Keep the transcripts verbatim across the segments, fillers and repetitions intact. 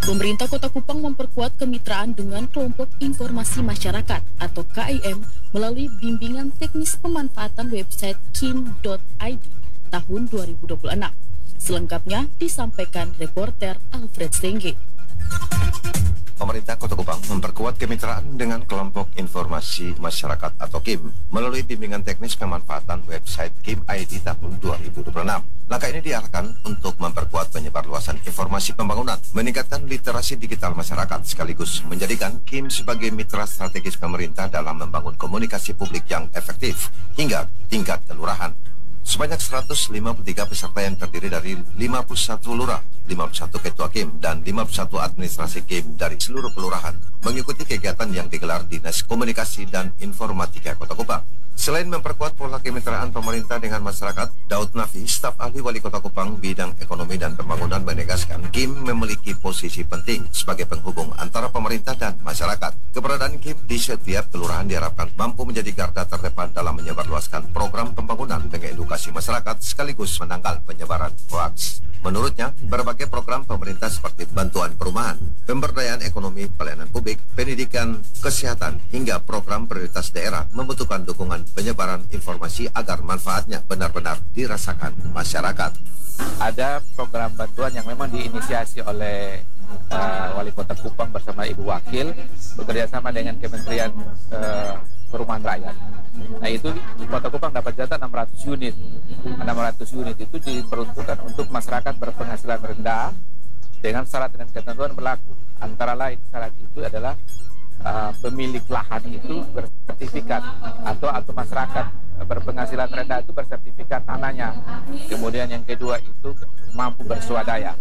Pemerintah Kota Kupang memperkuat kemitraan dengan Kelompok Informasi Masyarakat atau K I M melalui bimbingan teknis pemanfaatan website kim dot i d tahun dua ribu dua puluh enam. Selengkapnya disampaikan reporter Alfred Sengge. Pemerintah Kota Kupang memperkuat kemitraan dengan Kelompok Informasi Masyarakat atau K I M melalui bimbingan teknis pemanfaatan website Kim I D tahun dua ribu dua puluh enam. Langkah ini diarahkan untuk memperkuat penyebarluasan informasi pembangunan, meningkatkan literasi digital masyarakat, sekaligus menjadikan K I M sebagai mitra strategis pemerintah dalam membangun komunikasi publik yang efektif hingga tingkat kelurahan. Sebanyak seratus lima puluh tiga peserta yang terdiri dari lima puluh satu lurah, lima puluh satu ketua K I M, dan lima puluh satu administrasi K I M dari seluruh kelurahan mengikuti kegiatan yang digelar Dinas Komunikasi dan Informatika Kota Kupang. Selain memperkuat pola kemitraan pemerintah dengan masyarakat, Daud Nafi, staf ahli Wali Kota Kupang bidang ekonomi dan pembangunan, menegaskan K I M memiliki posisi penting sebagai penghubung antara pemerintah dan masyarakat. Keberadaan K I M di setiap kelurahan diharapkan mampu menjadi garda terdepan dalam menyebarluaskan program pembangunan, mengedukasi masyarakat, sekaligus menangkal penyebaran hoaks. Menurutnya, berbagai program pemerintah seperti bantuan perumahan, pemberdayaan ekonomi, pelayanan publik, pendidikan, kesehatan, hingga program prioritas daerah membutuhkan dukungan penyebaran informasi agar manfaatnya benar-benar dirasakan masyarakat. Ada program bantuan yang memang diinisiasi oleh uh, Wali Kota Kupang bersama Ibu Wakil bekerjasama dengan Kementerian uh, Perumahan Rakyat. Nah, itu Kota Kupang dapat jatah enam ratus unit. enam ratus unit itu diperuntukkan untuk masyarakat berpenghasilan rendah dengan syarat dan ketentuan berlaku. Antara lain syarat itu adalah uh, pemilik lahan itu bersertifikat atau atau masyarakat berpenghasilan rendah itu bersertifikat tanahnya. Kemudian yang kedua itu mampu berswadaya.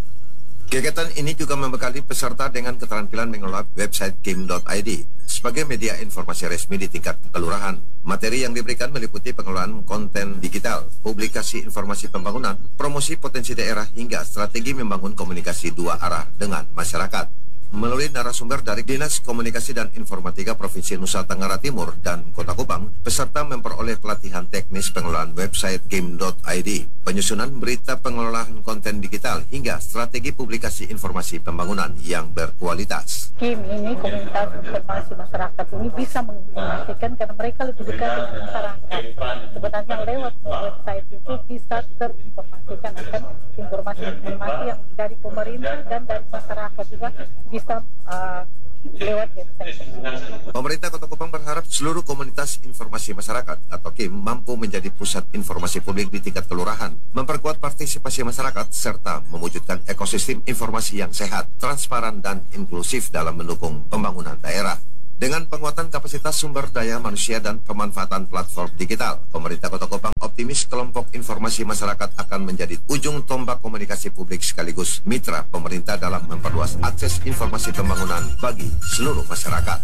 Kegiatan ini juga membekali peserta dengan keterampilan mengelola website kim dot i d sebagai media informasi resmi di tingkat kelurahan. Materi yang diberikan meliputi pengelolaan konten digital, publikasi informasi pembangunan, promosi potensi daerah, hingga strategi membangun komunikasi dua arah dengan masyarakat. Melalui narasumber dari Dinas Komunikasi dan Informatika Provinsi Nusa Tenggara Timur dan Kota Kupang, peserta memperoleh pelatihan teknis pengelolaan website kim dot i d, penyusunan berita pengelolaan konten digital, hingga strategi publikasi informasi pembangunan yang berkualitas. K I M ini, Komunitas Informasi Masyarakat ini, bisa menginformasikan karena mereka lebih dekat dengan masyarakat. Sebenarnya lewat website itu bisa terinformasikan akan informasi-informasi yang dari pemerintah dan dari masyarakat juga bisa uh, lewat website. Pemerintah Kota Kupang berharap seluruh komunitas informasi masyarakat atau K I M mampu menjadi pusat informasi publik di tingkat kelurahan, memperkuat partisipasi masyarakat, serta mewujudkan ekosistem informasi yang sehat, transparan, dan inklusif dalam mendukung pembangunan daerah. Dengan penguatan kapasitas sumber daya manusia dan pemanfaatan platform digital, pemerintah Kota Kupang optimis kelompok informasi masyarakat akan menjadi ujung tombak komunikasi publik sekaligus mitra pemerintah dalam memperluas akses informasi pembangunan bagi seluruh masyarakat.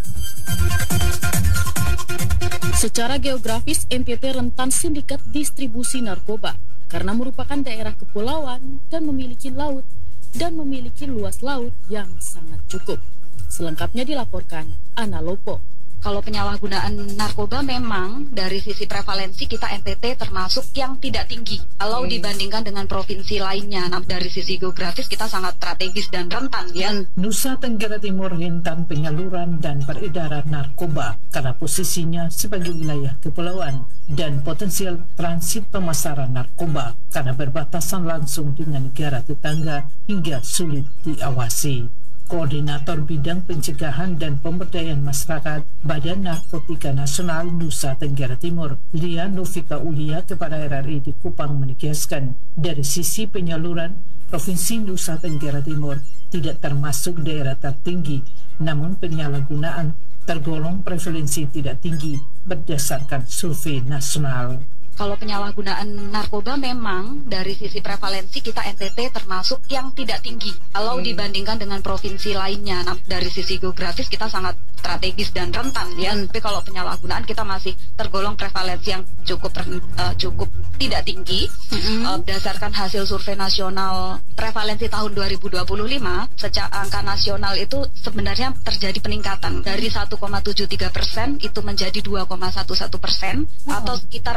Secara geografis, N T T rentan sindikat distribusi narkoba karena merupakan daerah kepulauan dan memiliki laut dan memiliki luas laut yang sangat cukup. Selengkapnya dilaporkan Ana Lopo. Kalau penyalahgunaan narkoba memang dari sisi prevalensi kita N T T termasuk yang tidak tinggi kalau hmm. dibandingkan dengan provinsi lainnya. Nah, dari sisi geografis kita sangat strategis dan rentan ya. Nusa Tenggara Timur rentan penyaluran dan peredaran narkoba karena posisinya sebagai wilayah kepulauan dan potensial transit pemasaran narkoba karena berbatasan langsung dengan negara tetangga hingga sulit diawasi. Koordinator Bidang Pencegahan dan Pemberdayaan Masyarakat Badan Narkotika Nasional Nusa Tenggara Timur, Lia Novika Ulia, kepada R R I di Kupang menegaskan, dari sisi penyaluran, Provinsi Nusa Tenggara Timur tidak termasuk daerah tertinggi, namun penyalahgunaan tergolong prevalensi tidak tinggi berdasarkan survei nasional. Kalau penyalahgunaan narkoba memang dari sisi prevalensi kita N T T termasuk yang tidak tinggi kalau hmm. dibandingkan dengan provinsi lainnya. Nah, dari sisi geografis kita sangat strategis dan rentan ya. Hmm. Tapi kalau penyalahgunaan kita masih tergolong prevalensi yang cukup uh, cukup tidak tinggi. Hmm. Uh, berdasarkan hasil survei nasional prevalensi tahun dua ribu dua puluh lima, secara angka nasional itu sebenarnya terjadi peningkatan dari satu koma tujuh tiga persen itu menjadi dua koma satu satu persen, oh. atau sekitar empat koma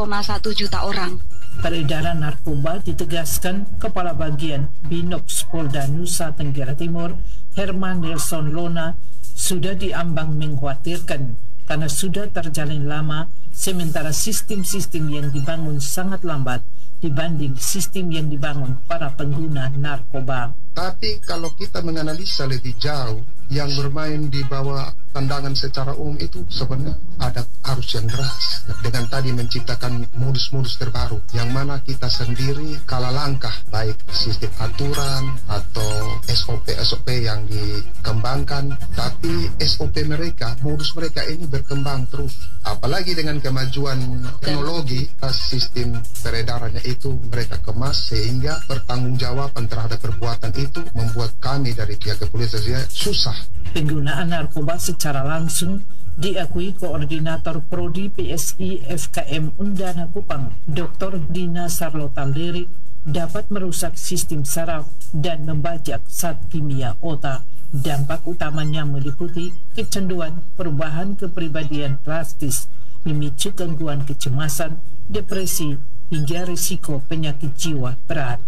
koma satu juta orang. Peredaran narkoba ditegaskan Kepala Bagian Binops Polda Nusa Tenggara Timur, Herman Nelson Lona, sudah diambang mengkhawatirkan karena sudah terjalin lama, sementara sistem-sistem yang dibangun sangat lambat dibanding sistem yang dibangun para pengguna narkoba. Tapi kalau kita menganalisa lebih jauh, yang bermain di bawah pandangan secara umum itu sebenarnya ada arus yang deras dengan tadi menciptakan modus-modus terbaru yang mana kita sendiri kalah langkah, baik sistem aturan atau S O P-S O P yang dikembangkan, tapi S O P mereka, modus mereka ini berkembang terus, apalagi dengan kemajuan teknologi, sistem peredarannya itu mereka kemas sehingga pertanggungjawaban terhadap perbuatan itu membuat kami dari pihak kepolisian susah. Penggunaan narkoba secara langsung diakui Koordinator Prodi P S I F K M Undana Kupang, Doktor Dina Sarlota Lirik, dapat merusak sistem saraf dan membajak zat kimia otak. Dampak utamanya meliputi kecanduan, perubahan kepribadian drastis, memicu gangguan kecemasan, depresi, hingga risiko penyakit jiwa berat.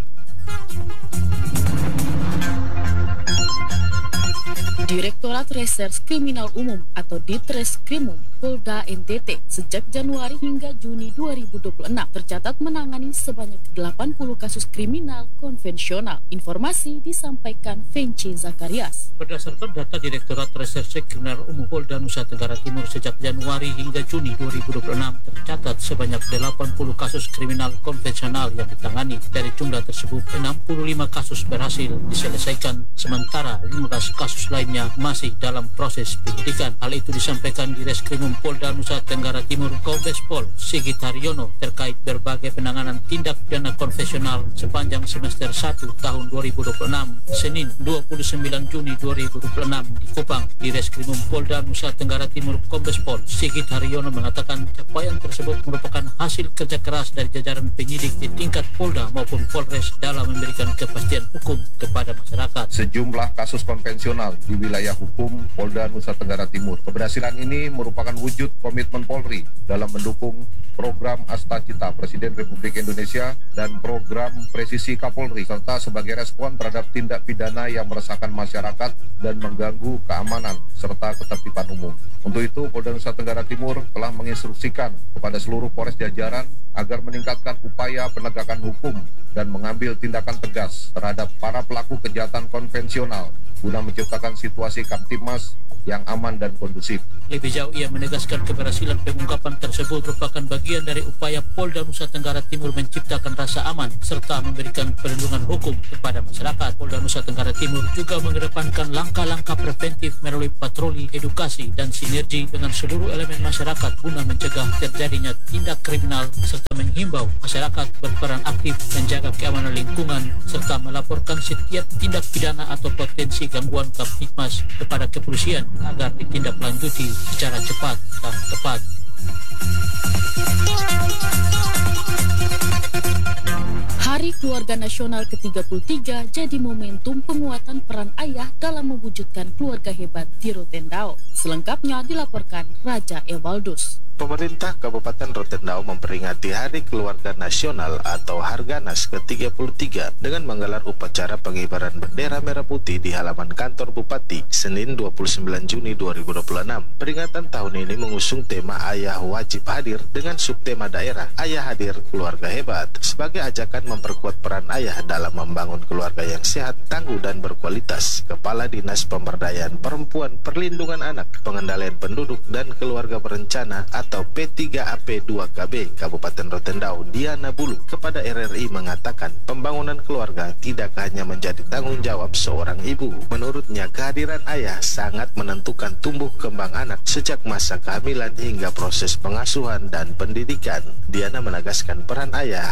Direktorat Reserse Kriminal Umum atau Ditreskrimum Polda N T T sejak Januari hingga Juni dua ribu dua puluh enam tercatat menangani sebanyak delapan puluh kasus kriminal konvensional. Informasi disampaikan Fenci Zakarias. Berdasarkan data Direktorat Reserse Kriminal Umum Polda Nusa Tenggara Timur sejak Januari hingga Juni dua ribu dua puluh enam tercatat sebanyak delapan puluh kasus kriminal konvensional yang ditangani. Dari jumlah tersebut enam puluh lima kasus berhasil diselesaikan, sementara lima belas kasus lainnya masih dalam proses penyidikan. Hal itu disampaikan di Reskrimum Polda Nusa Tenggara Timur Kombes Pol Sigit Haryono terkait berbagai penanganan tindak pidana konvensional sepanjang semester satu tahun dua ribu dua puluh enam, Senin dua puluh sembilan Juni dua ribu dua puluh enam di Kupang. Di Reskrimum Polda Nusa Tenggara Timur Kombes Pol Sigit Haryono mengatakan capaian tersebut merupakan hasil kerja keras dari jajaran penyidik di tingkat Polda maupun Polres dalam memberikan kepastian hukum kepada masyarakat. Sejumlah kasus konvensional di wilayah hukum Polda Nusa Tenggara Timur. Keberhasilan ini merupakan wujud komitmen Polri dalam mendukung program Astacita Presiden Republik Indonesia dan program Presisi Kapolri, serta sebagai respon terhadap tindak pidana yang meresahkan masyarakat dan mengganggu keamanan serta ketertiban umum. Untuk itu, Polda Nusa Tenggara Timur telah menginstruksikan kepada seluruh Polres jajaran agar meningkatkan upaya penegakan hukum dan mengambil tindakan tegas terhadap para pelaku kejahatan konvensional guna menciptakan situasi Kamtibmas yang aman dan kondusif. Lebih jauh, ia menegaskan keberhasilan pengungkapan tersebut merupakan bagian dari upaya Polda Nusa Tenggara Timur menciptakan rasa aman serta memberikan perlindungan hukum kepada masyarakat. Polda Nusa Tenggara Timur juga mengedepankan langkah-langkah preventif melalui patroli, edukasi, dan sinergi dengan seluruh elemen masyarakat guna mencegah terjadinya tindak kriminal serta menghimbau masyarakat berperan aktif menjaga keamanan lingkungan serta melaporkan setiap tindak pidana atau potensi gangguan Kamtibmas kepada kepolisian agar ditindaklanjuti secara cepat dan tepat. Hari Keluarga Nasional ke tiga puluh tiga jadi momentum penguatan peran ayah dalam mewujudkan keluarga hebat di Rotendao. Selengkapnya dilaporkan Raja Ewaldus. Pemerintah Kabupaten Rotendao memperingati Hari Keluarga Nasional atau Harganas ke tiga puluh tiga dengan menggelar upacara pengibaran bendera merah putih di halaman kantor Bupati Senin dua puluh sembilan Juni dua ribu dua puluh enam. Peringatan tahun ini mengusung tema Ayah Wajib Hadir dengan subtema daerah Ayah Hadir Keluarga Hebat sebagai ajakan memperkuat peran ayah dalam membangun keluarga yang sehat, tangguh, dan berkualitas. Kepala Dinas Pemberdayaan Perempuan, Perlindungan Anak, Pengendalian Penduduk, dan Keluarga Berencana atau P tiga A P dua K B Kabupaten Rotendao, Diana Bulu, kepada R R I mengatakan pembangunan keluarga tidak hanya menjadi tanggung jawab seorang ibu. Menurutnya, kehadiran ayah sangat menentukan tumbuh kembang anak sejak masa kehamilan hingga proses pengasuhan dan pendidikan. Diana menegaskan peran ayah harus hadir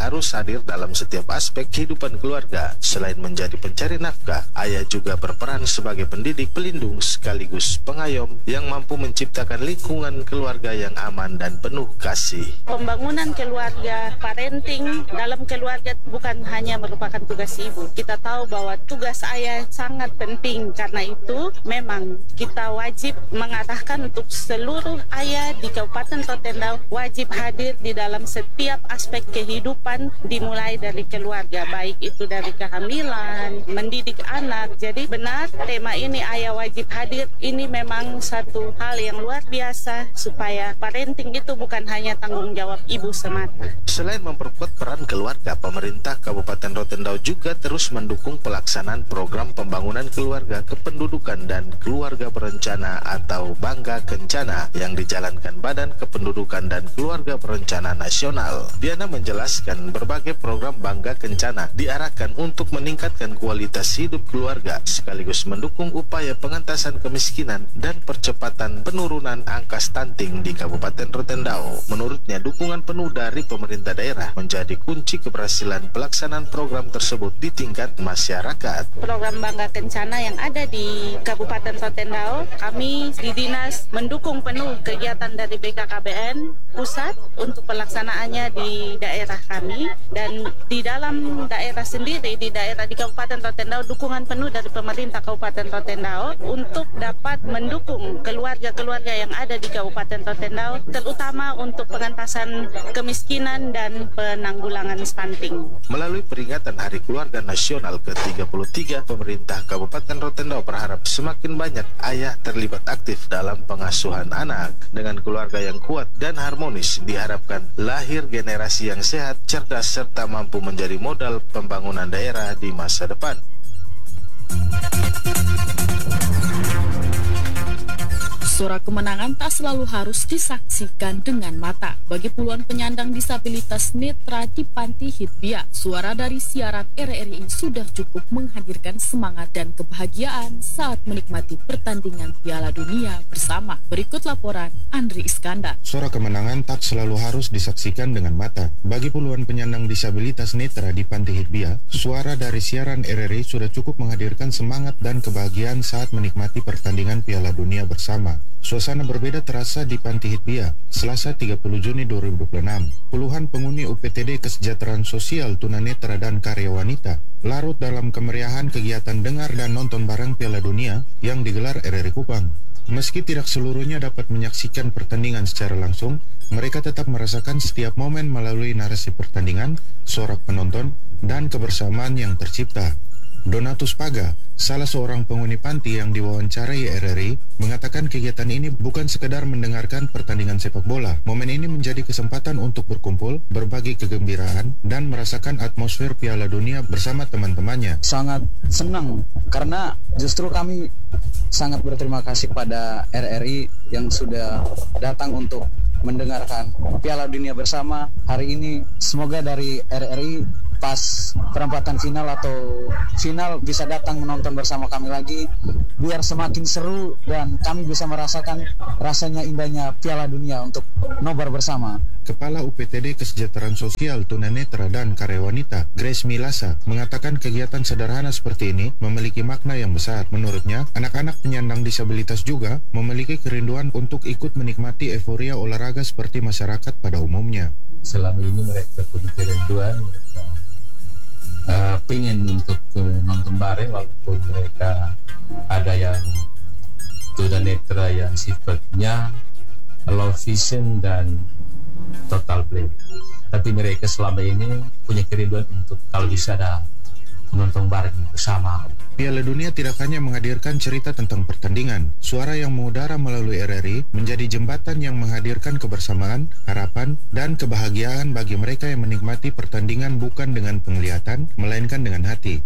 hadir dalam setiap aspek kehidupan keluarga. Selain menjadi pencari nafkah, ayah juga berperan sebagai pendidik, pelindung, sekaligus pengayom yang mampu menciptakan lingkungan keluarga yang aman dan penuh kasih. Pembangunan keluarga, parenting dalam keluarga bukan hanya merupakan tugas ibu. Kita tahu bahwa tugas ayah sangat penting, karena itu memang kita wajib mengatakan untuk seluruh ayah di Kabupaten Rotendao wajib hadir di dalam setiap aspek kehidupan, dimulai dari keluarga, baik itu dari kehamilan, mendidik anak. Jadi benar tema ini ayah wajib hadir, ini memang satu hal yang luar biasa supaya parenting itu bukan hanya tanggung jawab ibu semata. Selain memperkuat peran keluarga, pemerintah Kabupaten Rotendao juga terus mendukung pelaksanaan program pembangunan keluarga kependudukan dan keluarga berencana atau Bangga Kencana yang dijalankan Badan Kependudukan dan Keluarga Berencana Nasional. Diana menjelaskan berbagai program Bangga Kencana diarahkan untuk meningkatkan kualitas hidup keluarga sekaligus mendukung upaya pengentasan kemiskinan dan percepatan penurunan angka stunting di Kabupaten Rotendao. Menurutnya, dukungan penuh dari pemerintah daerah menjadi kunci keberhasilan pelaksanaan program tersebut di tingkat masyarakat. Program Bangga Kencana yang ada di Kabupaten Rotendao, kami di Dinas mendukung penuh kegiatan dari B K K B N pusat untuk pelaksanaannya di daerah kami, dan di dalam daerah sendiri, di daerah di Kabupaten Rotendao, dukungan penuh dari pemerintah Kabupaten Rotendao untuk dapat mendukung keluarga-keluarga yang ada di Kabupaten Rotendao, terutama untuk pengentasan kemiskinan dan penanggulangan stunting. Melalui peringatan Hari Keluarga Nasional ke tiga puluh tiga, pemerintah Kabupaten Rotendao berharap semakin banyak ayah terlibat aktif dalam pengasuhan anak. Dengan keluarga yang kuat dan harmonis, diharapkan lahir generasi yang sehat, cerdas, serta mampu menjadi modal pembangunan daerah di masa depan. Suara kemenangan tak selalu harus disaksikan dengan mata. Bagi puluhan penyandang disabilitas netra di Panti Hidbia, suara dari siaran R R I sudah cukup menghadirkan semangat dan kebahagiaan saat menikmati pertandingan Piala Dunia bersama. Berikut laporan Andri Iskandar. Suara kemenangan tak selalu harus disaksikan dengan mata. Bagi puluhan penyandang disabilitas netra di Panti Hidbia, suara dari siaran R R I sudah cukup menghadirkan semangat dan kebahagiaan saat menikmati pertandingan Piala Dunia bersama. Suasana berbeda terasa di Panti Hidbia, Selasa tiga puluh Juni dua ribu dua puluh enam. Puluhan penghuni U P T D Kesejahteraan Sosial Tunanetra dan Karya Wanita larut dalam kemeriahan kegiatan dengar dan nonton bareng Piala Dunia yang digelar R R I Kupang. Meski tidak seluruhnya dapat menyaksikan pertandingan secara langsung, mereka tetap merasakan setiap momen melalui narasi pertandingan, sorak penonton, dan kebersamaan yang tercipta. Donatus Paga, salah seorang penghuni panti yang diwawancarai R R I, mengatakan kegiatan ini bukan sekedar mendengarkan pertandingan sepak bola. Momen ini menjadi kesempatan untuk berkumpul, berbagi kegembiraan, dan merasakan atmosfer Piala Dunia bersama teman-temannya. Sangat senang, karena justru kami sangat berterima kasih pada R R I yang sudah datang untuk mendengarkan Piala Dunia bersama hari ini. Semoga dari R R I pas perempatan final atau final bisa datang menonton bersama kami lagi, biar semakin seru dan kami bisa merasakan rasanya indahnya Piala Dunia untuk nobar bersama. Kepala U P T D Kesejahteraan Sosial Tunanetra dan Karya Wanita, Grace Milasa, mengatakan kegiatan sederhana seperti ini memiliki makna yang besar. Menurutnya, anak-anak penyandang disabilitas juga memiliki kerinduan untuk ikut menikmati euforia olahraga seperti masyarakat pada umumnya. Selama ini mereka punya kerinduan, mereka uh, pengen untuk uh, nonton bareng, walaupun mereka ada yang tunanetra yang sifatnya low vision dan total blind, tapi mereka selama ini punya kerinduan untuk kalau bisa ada menonton bareng bersama. Piala Dunia tidak hanya menghadirkan cerita tentang pertandingan. Suara yang mengudara melalui R R I menjadi jembatan yang menghadirkan kebersamaan, harapan, dan kebahagiaan bagi mereka yang menikmati pertandingan bukan dengan penglihatan, melainkan dengan hati.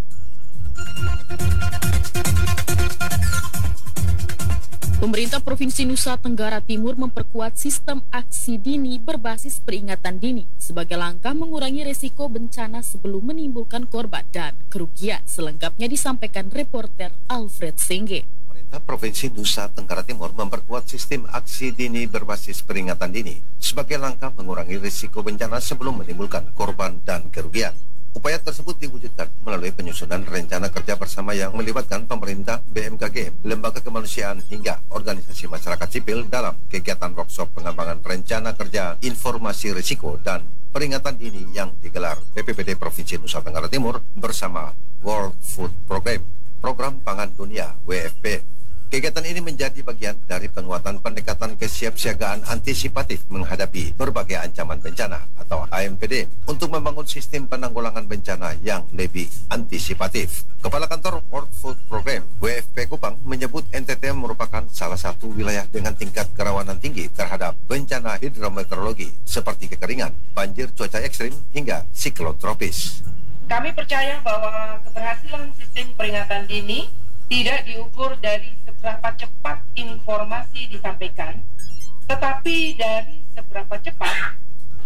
Pemerintah Provinsi Nusa Tenggara Timur memperkuat sistem aksi dini berbasis peringatan dini sebagai langkah mengurangi resiko bencana sebelum menimbulkan korban dan kerugian. Selengkapnya disampaikan reporter Alfred Sengge. Pemerintah Provinsi Nusa Tenggara Timur memperkuat sistem aksi dini berbasis peringatan dini sebagai langkah mengurangi risiko bencana sebelum menimbulkan korban dan kerugian. Upaya tersebut diwujudkan melalui penyusunan rencana kerja bersama yang melibatkan pemerintah, B M K G, lembaga kemanusiaan hingga organisasi masyarakat sipil dalam kegiatan workshop pengembangan rencana kerja informasi risiko dan peringatan dini yang digelar B P P D Provinsi Nusa Tenggara Timur bersama World Food Program, Program Pangan Dunia W F P. Kegiatan ini menjadi bagian dari penguatan pendekatan kesiapsiagaan antisipatif menghadapi berbagai ancaman bencana atau A M P D untuk membangun sistem penanggulangan bencana yang lebih antisipatif. Kepala Kantor World Food Program W F P Kupang menyebut N T T merupakan salah satu wilayah dengan tingkat kerawanan tinggi terhadap bencana hidrometeorologi seperti kekeringan, banjir cuaca ekstrim hingga siklon tropis. Kami percaya bahwa keberhasilan sistem peringatan dini tidak diukur dari seberapa cepat informasi disampaikan, tetapi dari seberapa cepat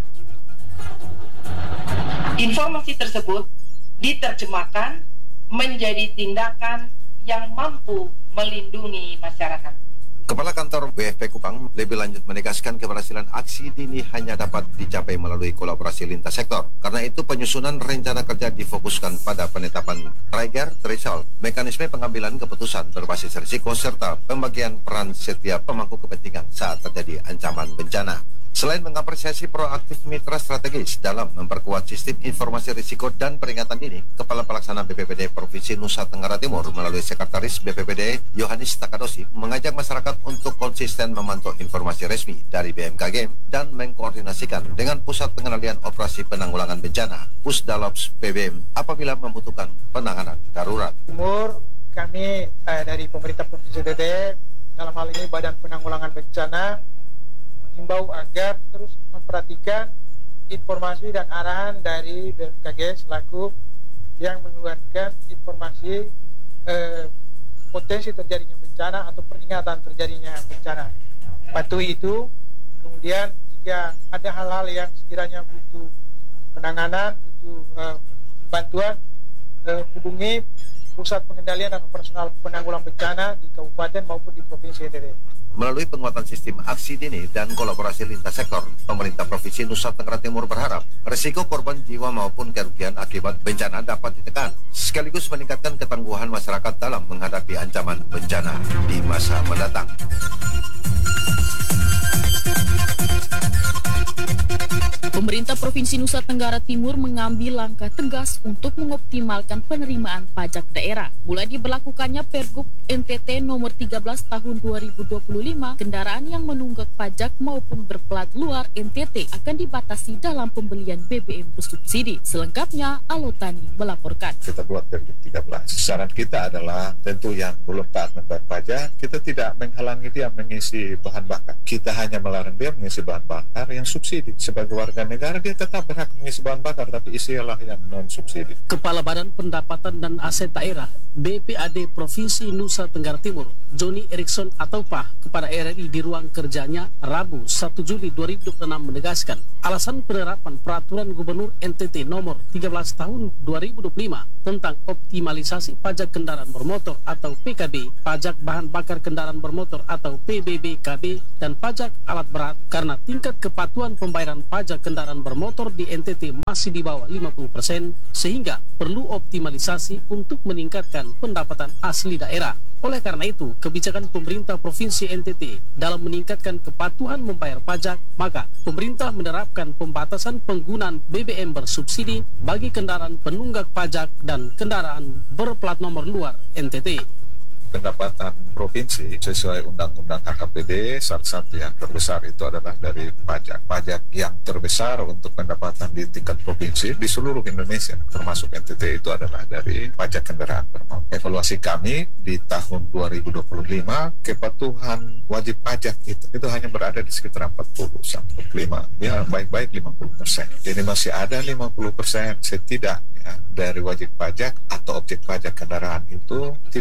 informasi tersebut diterjemahkan menjadi tindakan yang mampu melindungi masyarakat. Kepala Kantor W F P Kupang lebih lanjut menegaskan keberhasilan aksi dini hanya dapat dicapai melalui kolaborasi lintas sektor. Karena itu penyusunan rencana kerja difokuskan pada penetapan trigger threshold, mekanisme pengambilan keputusan berbasis risiko, serta pembagian peran setiap pemangku kepentingan saat terjadi ancaman bencana. Selain mengapresiasi proaktif mitra strategis dalam memperkuat sistem informasi risiko dan peringatan dini, Kepala Pelaksana B P P D Provinsi Nusa Tenggara Timur melalui Sekretaris B P P D Yohanes Takadosi mengajak masyarakat untuk konsisten memantau informasi resmi dari B M K G dan mengkoordinasikan dengan Pusat Pengendalian Operasi Penanggulangan Bencana Pusdalops P B M apabila membutuhkan penanganan darurat. Timur, kami eh, dari pemerintah Provinsi N T T dalam hal ini Badan Penanggulangan Bencana himbau agar terus memperhatikan informasi dan arahan dari B M K G selaku yang mengeluarkan informasi eh, potensi terjadinya bencana atau peringatan terjadinya bencana. Patuhi itu, kemudian jika ada hal-hal yang sekiranya butuh penanganan, butuh eh, bantuan, eh, hubungi Pusat Pengendalian dan Operasional Penanggulangan Bencana di Kabupaten maupun di Provinsi N T T. Melalui penguatan sistem aksi dini dan kolaborasi lintas sektor, pemerintah Provinsi Nusa Tenggara Timur berharap risiko korban jiwa maupun kerugian akibat bencana dapat ditekan, sekaligus meningkatkan ketangguhan masyarakat dalam menghadapi ancaman bencana di masa mendatang. Pemerintah Provinsi Nusa Tenggara Timur mengambil langkah tegas untuk mengoptimalkan penerimaan pajak daerah. Mulai diberlakukannya Pergub N T T nomor tiga belas tahun dua ribu dua puluh lima, kendaraan yang menunggak pajak maupun berplat luar N T T akan dibatasi dalam pembelian B B M bersubsidi. Selengkapnya, Alotani melaporkan. Kita buat Pergub tiga belas. Saran kita adalah tentu yang belum taat membayar pajak, kita tidak menghalangi dia mengisi bahan bakar. Kita hanya melarang dia mengisi bahan bakar yang subsidi. Sebagai warga negara dia tetap berhak mengisi bahan bakar, tapi isilah yang non subsidi. Kepala Badan Pendapatan dan Aset Daerah B P A D Provinsi Nusa Tenggara Timur, Johnny Erickson atau P A H, kepada R R I di ruang kerjanya Rabu satu Juli dua ribu dua puluh enam menegaskan alasan penerapan Peraturan Gubernur N T T nomor tiga belas tahun dua ribu dua puluh lima tentang optimalisasi pajak kendaraan bermotor atau P K B, pajak bahan bakar kendaraan bermotor atau P B B K B, dan pajak alat berat karena tingkat kepatuhan pembayaran pajak kendaraan bermotor di N T T masih di bawah lima puluh persen, sehingga perlu optimalisasi untuk meningkatkan pendapatan asli daerah. Oleh karena itu, kebijakan pemerintah Provinsi N T T dalam meningkatkan kepatuhan membayar pajak, maka pemerintah menerapkan pembatasan penggunaan B B M bersubsidi bagi kendaraan penunggak pajak dan kendaraan berplat nomor luar N T T. Pendapatan provinsi sesuai Undang-Undang H K P D, salah satu yang terbesar itu adalah dari pajak. Pajak yang terbesar untuk pendapatan di tingkat provinsi di seluruh Indonesia, termasuk N T T, itu adalah dari pajak kendaraan bermotor. Evaluasi kami di tahun dua ribu dua puluh lima, kepatuhan wajib pajak itu, itu hanya berada di sekitar empat puluh sampai empat puluh lima, ya baik-baik lima puluh persen. Jadi masih ada lima puluh persen setidaknya dari wajib pajak atau objek pajak kendaraan itu tidak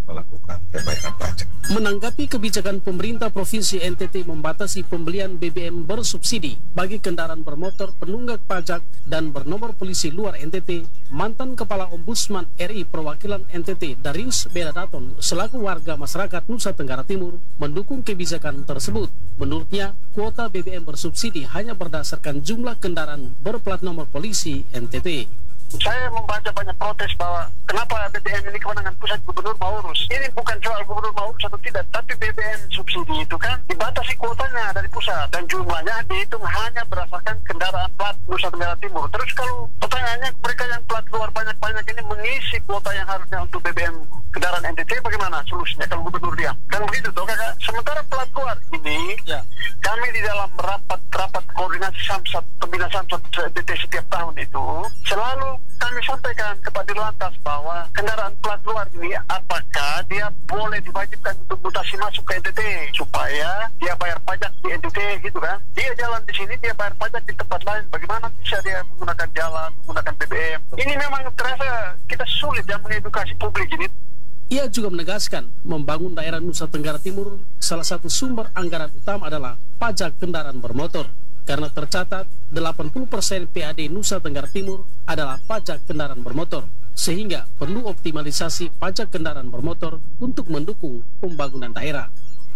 melakukan pembayaran pajak. Menanggapi kebijakan pemerintah Provinsi N T T membatasi pembelian B B M bersubsidi bagi kendaraan bermotor penunggak pajak dan bernomor polisi luar N T T, mantan Kepala Ombudsman R I Perwakilan N T T Darius Bedadaton selaku warga masyarakat Nusa Tenggara Timur mendukung kebijakan tersebut. Menurutnya, kuota B B M bersubsidi hanya berdasarkan jumlah kendaraan berplat nomor polisi N T T. Saya membaca banyak protes bahwa kenapa B B M ini kewenangan pusat, gubernur mau urus. Ini bukan soal gubernur mau urus atau tidak, tapi B B M subsidi itu kan dibatasi kuotanya dari pusat dan jumlahnya dihitung hanya berdasarkan kendaraan plat Nusa Tenggara Timur. Terus kalau pertanyaannya mereka yang plat luar banyak-banyak ini mengisi kuota yang harusnya untuk B B M kendaraan N T T, bagaimana solusinya kalau gubernur diam? Kan begitu toh kakak. Sementara plat luar ini ya, kami di dalam rapat-rapat koordinasi Samsat, pembina Samsat N T T setiap tahun itu selalu kami sampaikan kepada Lantas bahwa kendaraan plat luar ini apakah dia boleh diwajibkan untuk mutasi masuk ke N T T supaya dia bayar pajak di N T T gitu kan. Dia jalan di sini, dia bayar pajak di tempat lain, bagaimana bisa dia menggunakan jalan, menggunakan B B M. Ini memang terasa kita sulit ya mengedukasi publik ini. Ia juga menegaskan membangun daerah Nusa Tenggara Timur salah satu sumber anggaran utama adalah pajak kendaraan bermotor. Karena tercatat delapan puluh persen P A D Nusa Tenggara Timur adalah pajak kendaraan bermotor. Sehingga perlu optimalisasi pajak kendaraan bermotor untuk mendukung pembangunan daerah.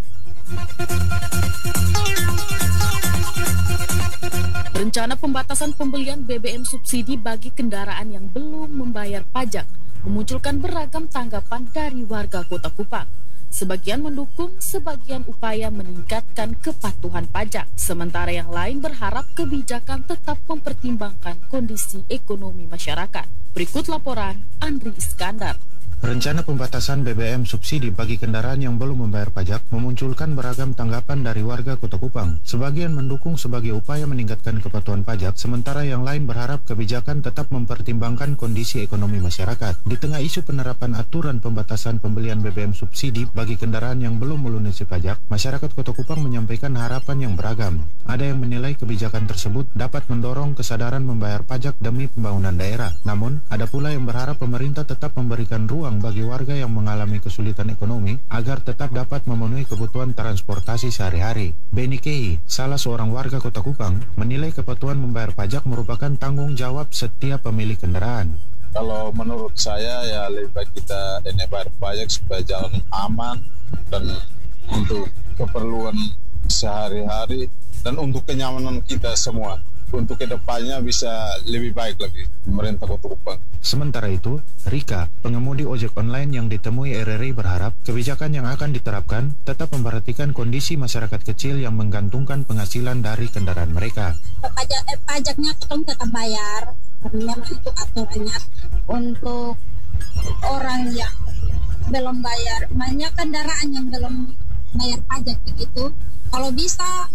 Rencana pembatasan pembelian B B M subsidi bagi kendaraan yang belum membayar pajak memunculkan beragam tanggapan dari warga Kota Kupang. Sebagian mendukung, sebagian upaya meningkatkan kepatuhan pajak. Sementara yang lain berharap kebijakan tetap mempertimbangkan kondisi ekonomi masyarakat. Berikut laporan Andri Iskandar. Rencana pembatasan B B M subsidi bagi kendaraan yang belum membayar pajak memunculkan beragam tanggapan dari warga Kota Kupang. Sebagian mendukung sebagai upaya meningkatkan kepatuhan pajak, sementara yang lain berharap kebijakan tetap mempertimbangkan kondisi ekonomi masyarakat. Di tengah isu penerapan aturan pembatasan pembelian B B M subsidi bagi kendaraan yang belum melunasi pajak, masyarakat Kota Kupang menyampaikan harapan yang beragam. Ada yang menilai kebijakan tersebut dapat mendorong kesadaran membayar pajak demi pembangunan daerah. Namun, ada pula yang berharap pemerintah tetap memberikan ruang bagi warga yang mengalami kesulitan ekonomi agar tetap dapat memenuhi kebutuhan transportasi sehari-hari. Benny Kei, salah seorang warga Kota Kupang, menilai kepatuhan membayar pajak merupakan tanggung jawab setiap pemilik kendaraan. Kalau menurut saya ya lebih baik kita ini bayar pajak supaya jalan aman dan untuk keperluan sehari-hari dan untuk kenyamanan kita semua. Untuk kedepannya bisa lebih baik lagi pemerintah Kota Kupang. Sementara itu, Rika, pengemudi ojek online yang ditemui R R I berharap kebijakan yang akan diterapkan tetap memperhatikan kondisi masyarakat kecil yang menggantungkan penghasilan dari kendaraan mereka. Pajak, eh, pajaknya tetap tetap bayar, karena memang itu aturannya. Untuk orang yang belum bayar, banyak kendaraan yang belum bayar pajak begitu, kalau bisa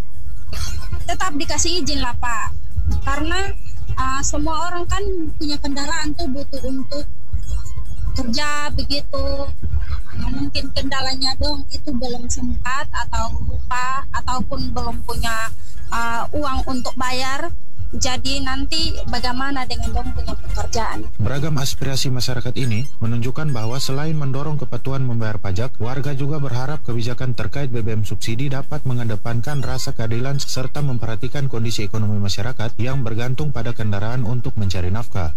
tetap dikasih izin lah Pak, karena uh, semua orang kan punya kendaraan tuh butuh untuk kerja begitu. Nah, mungkin kendalanya dong itu belum sempat atau lupa ataupun belum punya uh, uang untuk bayar. Jadi nanti bagaimana dengan dong punya pekerjaan? Beragam aspirasi masyarakat ini menunjukkan bahwa selain mendorong kepatuhan membayar pajak, warga juga berharap kebijakan terkait B B M subsidi dapat mengedepankan rasa keadilan serta memperhatikan kondisi ekonomi masyarakat yang bergantung pada kendaraan untuk mencari nafkah.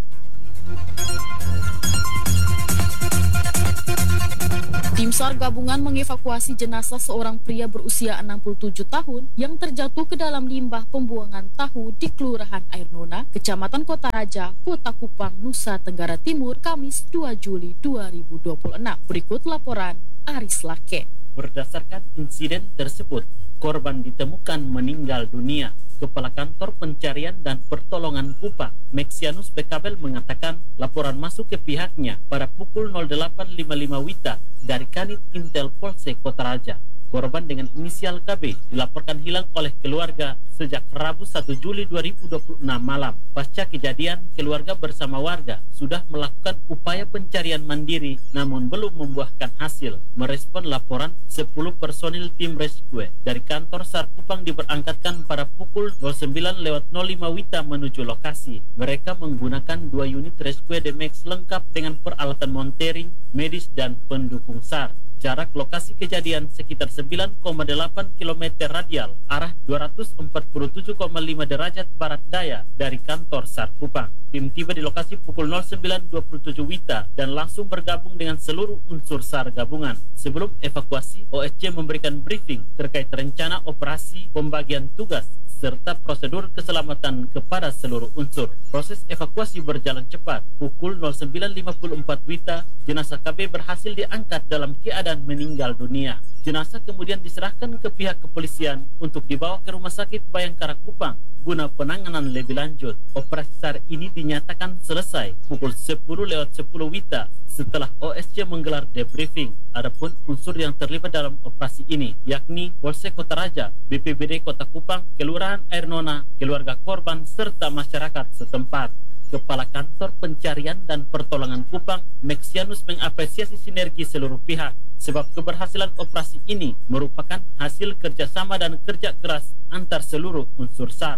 Tim SAR gabungan mengevakuasi jenazah seorang pria berusia enam puluh tujuh tahun yang terjatuh ke dalam limbah pembuangan tahu di Kelurahan Air Nona, Kecamatan Kota Raja, Kota Kupang, Nusa Tenggara Timur, Kamis dua Juli dua ribu dua puluh enam. Berikut laporan Aris Lake. Berdasarkan insiden tersebut, korban ditemukan meninggal dunia. Kepala Kantor Pencarian dan Pertolongan Kupang, Mexianus Bekabel mengatakan laporan masuk ke pihaknya pada pukul nol delapan lima puluh lima Wita dari Kanit Intel Polsek Kota Raja. Korban dengan inisial K B dilaporkan hilang oleh keluarga sejak Rabu satu Juli dua ribu dua puluh enam malam. Pasca kejadian, keluarga bersama warga sudah melakukan upaya pencarian mandiri namun belum membuahkan hasil. Merespon laporan sepuluh personil tim rescue dari kantor SAR Kupang diberangkatkan pada pukul nol sembilan lewat nol lima Wita menuju lokasi. Mereka menggunakan dua unit rescue D M X lengkap dengan peralatan monitoring, medis, dan pendukung SAR. Jarak lokasi kejadian sekitar sembilan koma delapan kilometer radial arah dua ratus empat puluh tujuh koma lima derajat barat daya dari kantor SAR Kupang. Tim tiba di lokasi pukul nol sembilan dua puluh tujuh Wita dan langsung bergabung dengan seluruh unsur SAR gabungan. Sebelum evakuasi, O S C memberikan briefing terkait rencana operasi, pembagian tugas, serta prosedur keselamatan kepada seluruh unsur. Proses evakuasi berjalan cepat. Pukul nol sembilan lima puluh empat Wita, jenazah K B berhasil diangkat dalam keadaan meninggal dunia. Jenazah kemudian diserahkan ke pihak kepolisian untuk dibawa ke Rumah Sakit Bayangkara Kupang guna penanganan lebih lanjut. Operasi SAR ini dinyatakan selesai pukul sepuluh lewat sepuluh Wita setelah O S C menggelar debriefing. Adapun unsur yang terlibat dalam operasi ini yakni Polsek Kota Raja, B P B D Kota Kupang, Kelurahan Air Nona, keluarga korban serta masyarakat setempat. Kepala Kantor Pencarian dan Pertolongan Kupang, Meksianus, mengapresiasi sinergi seluruh pihak sebab keberhasilan operasi ini merupakan hasil kerjasama dan kerja keras antar seluruh unsur SAR.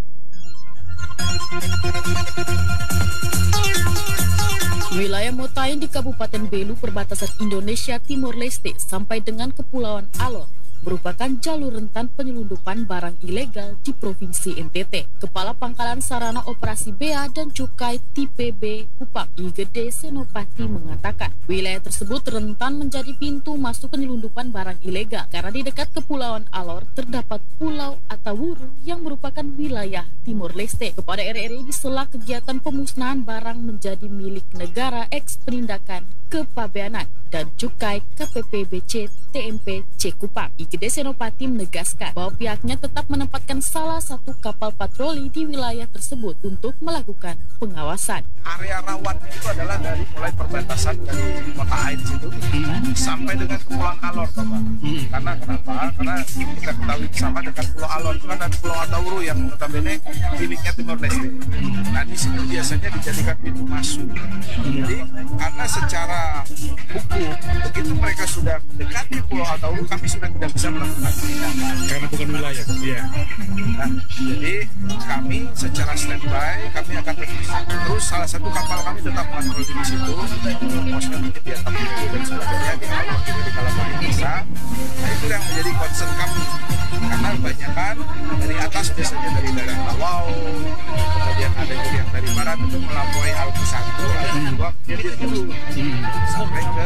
Wilayah Motain di Kabupaten Belu, perbatasan Indonesia Timor Leste sampai dengan Kepulauan Alor merupakan jalur rentan penyelundupan barang ilegal di Provinsi N T T. Kepala Pangkalan Sarana Operasi Bea dan Cukai T P B Kupang, I Gede Senopati, mengatakan wilayah tersebut rentan menjadi pintu masuk penyelundupan barang ilegal karena di dekat Kepulauan Alor terdapat Pulau Atawuru yang merupakan wilayah Timor Leste. Kepada R R I, di sela kegiatan pemusnahan barang menjadi milik negara eks penindakan kepabeanan dan cukai K P P B C T M P C Kupang, I Gede Senopati menegaskan bahwa pihaknya tetap menempatkan salah satu kapal patroli di wilayah tersebut untuk melakukan pengawasan. Area rawannya itu adalah dari mulai perbatasan dari Kota Ait situ hmm. sampai dengan Kepulauan Alor, Bapak. Hmm. Karena kenapa? Karena kita ketahui bersama dengan Pulau Alor itu kan ada Pulau Atawuru yang notabene miliknya Timor Leste. Hmm. Nah di sini biasanya dijadikan pintu masuk. Hmm. Jadi karena secara hukum begitu mereka sudah mendekati Pulau Atawuru, kami sudah tidak bisa melakukan tindakan karena bukan wilayah. Ya. Nah, jadi kami secara standby kami akan terus salah satu kapal kami tetap patroli di situ, posnya di Vietnam dan sebagainya di Alor juga di Kalabari bisa. Nah itu yang menjadi concern kami karena kebanyakan dari atas biasanya dari daerah Tawau, kemudian ada juga yang dari barat itu melampaui Alki satu, Alki dua, kemudian turun sampai ke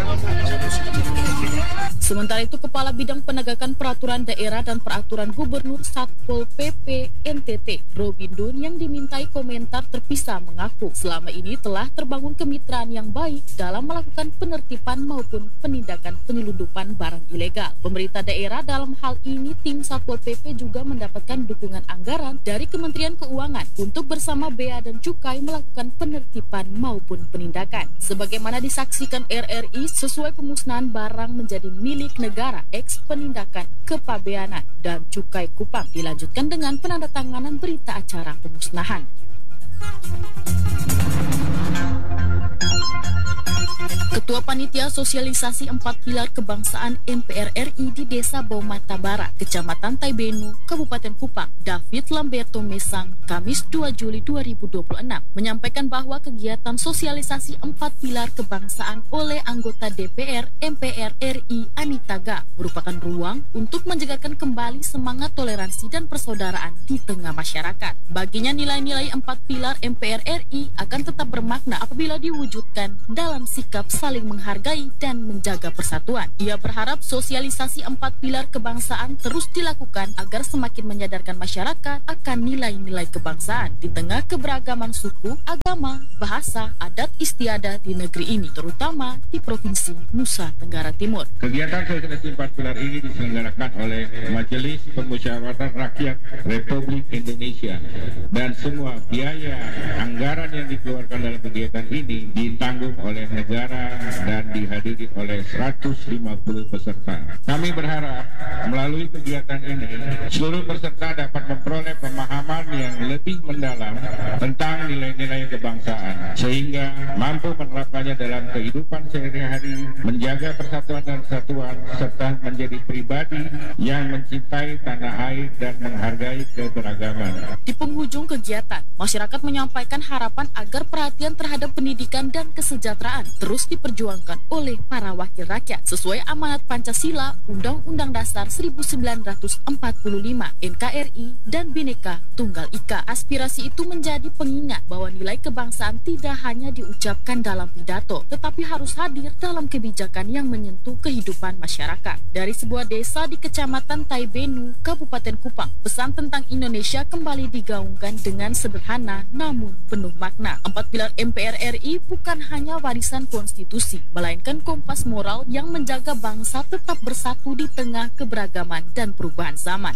Sementara itu, Kepala Bidang Penegakan Peraturan Daerah dan Peraturan Gubernur Satpol P P N T T, Robin Dun, yang dimintai komentar terpisah, mengaku selama ini telah terbangun kemitraan yang baik dalam melakukan penertiban maupun penindakan penyelundupan barang ilegal. Pemerintah daerah dalam hal ini tim Satpol P P juga mendapatkan dukungan anggaran dari Kementerian Keuangan untuk bersama Bea dan Cukai melakukan penertiban maupun penindakan. Sebagaimana disaksikan R R I, sesuai pemusnahan barang menjadi milik negara eks penindakan kepabeanan dan Cukai Kupang dilanjutkan dengan penandatanganan berita acara pemusnahan. Ketua Panitia Sosialisasi Empat Pilar Kebangsaan M P R R I di Desa Baumata Barat, Kecamatan Taibenu, Kabupaten Kupang, David Lamberto Mesang, Kamis dua Juli dua ribu dua puluh enam, menyampaikan bahwa kegiatan sosialisasi Empat Pilar Kebangsaan oleh anggota D P R M P R R I Anitaga merupakan ruang untuk menjaga kembali semangat toleransi dan persaudaraan di tengah masyarakat. Baginya, nilai-nilai Empat Pilar M P R R I akan tetap bermakna apabila diwujudkan dalam sikap saling menghargai dan menjaga persatuan. Ia berharap sosialisasi Empat Pilar Kebangsaan terus dilakukan agar semakin menyadarkan masyarakat akan nilai-nilai kebangsaan di tengah keberagaman suku, agama, bahasa, adat istiadat di negeri ini, terutama di Provinsi Nusa Tenggara Timur. Kegiatan sosialisasi Empat Pilar ini diselenggarakan oleh Majelis Permusyawaratan Rakyat Republik Indonesia, dan semua biaya anggaran yang dikeluarkan dalam kegiatan ini ditanggung oleh negara dan dihadiri oleh seratus lima puluh peserta. Kami berharap melalui kegiatan ini seluruh peserta dapat memperoleh pemahaman yang lebih mendalam tentang nilai-nilai kebangsaan sehingga mampu menerapkannya dalam kehidupan sehari-hari, menjaga persatuan dan kesatuan serta menjadi pribadi yang mencintai tanah air dan menghargai keberagaman. Di penghujung kegiatan, masyarakat menyampaikan harapan agar perhatian terhadap pendidikan dan kesejahteraan terus diperjuangkan oleh para wakil rakyat sesuai amanat Pancasila, Undang-Undang Dasar seribu sembilan ratus empat puluh lima, N K R I, dan Bhinneka Tunggal Ika. Aspirasi itu menjadi pengingat bahwa nilai kebangsaan tidak hanya diucapkan dalam pidato, tetapi harus hadir dalam kebijakan yang menyentuh kehidupan masyarakat. Dari sebuah desa di Kecamatan Taibenu, Kabupaten Kupang, pesan tentang Indonesia kembali digaungkan dengan sederhana namun penuh makna. Empat pilar M P R R I bukan hanya warisan konstitusi, melainkan kompas moral yang menjaga bangsa tetap bersatu di tengah keberagaman dan perubahan zaman.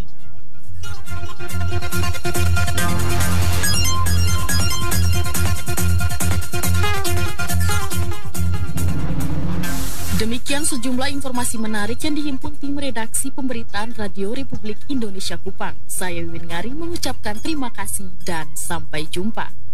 Demikian sejumlah informasi menarik yang dihimpun tim redaksi pemberitaan Radio Republik Indonesia Kupang. Saya Wiwin Ngari mengucapkan terima kasih dan sampai jumpa.